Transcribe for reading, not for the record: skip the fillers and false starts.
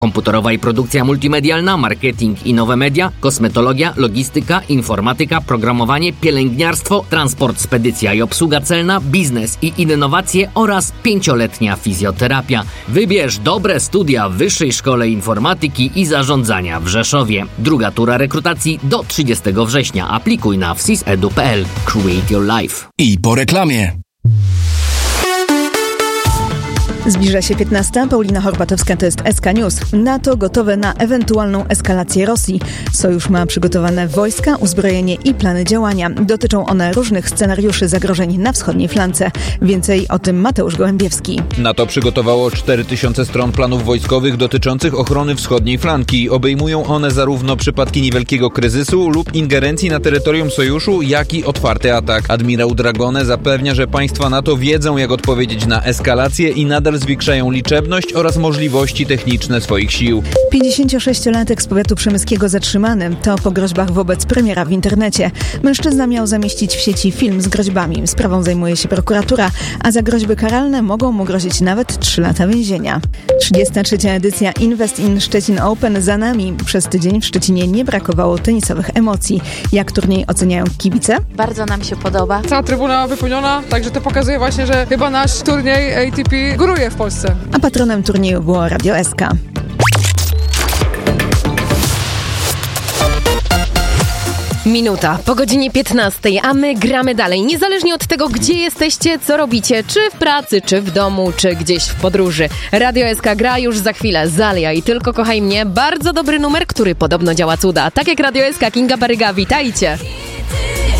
komputerowa i produkcja multimedialna, marketing i nowe media, kosmetologia, logistyka, informatyka, programowanie, pielęgniarstwo, transport, spedycja i obsługa celna, biznes i innowacje oraz 5-letnia fizjoterapia. Wybierz dobre studia w Wyższej Szkole Informatyki i Zarządzania w Rzeszowie. Druga tura rekrutacji do 30 września. Aplikuj na wsisedu.pl. Create your life. I po reklamie. Zbliża się 15. Paulina Horbatowska, to jest SK News. NATO gotowe na ewentualną eskalację Rosji. Sojusz ma przygotowane wojska, uzbrojenie i plany działania. Dotyczą one różnych scenariuszy zagrożeń na wschodniej flance. Więcej o tym Mateusz Gołębiewski. NATO przygotowało 4000 stron planów wojskowych dotyczących ochrony wschodniej flanki. Obejmują one zarówno przypadki niewielkiego kryzysu lub ingerencji na terytorium sojuszu, jak i otwarty atak. Admirał Dragone zapewnia, że państwa NATO wiedzą, jak odpowiedzieć na eskalację i nadal zwiększają liczebność oraz możliwości techniczne swoich sił. 56-latek z powiatu przemyskiego zatrzymany. To po groźbach wobec premiera w internecie. Mężczyzna miał zamieścić w sieci film z groźbami. Sprawą zajmuje się prokuratura, a za groźby karalne mogą mu grozić nawet 3 lata więzienia. 33. edycja Invest in Szczecin Open za nami. Przez tydzień w Szczecinie nie brakowało tenisowych emocji. Jak turniej oceniają kibice? Bardzo nam się podoba. Cała trybuna wypełniona, także to pokazuje właśnie, że chyba nasz turniej ATP góruje w Polsce. A patronem turnieju było Radio SK. Minuta po godzinie 15, a my gramy dalej. Niezależnie od tego, gdzie jesteście, co robicie, czy w pracy, czy w domu, czy gdzieś w podróży. Radio SK gra już za chwilę. Zalia i Tylko kochaj mnie. Bardzo dobry numer, który podobno działa cuda. Tak jak Radio SK, Kinga Baryga, witajcie.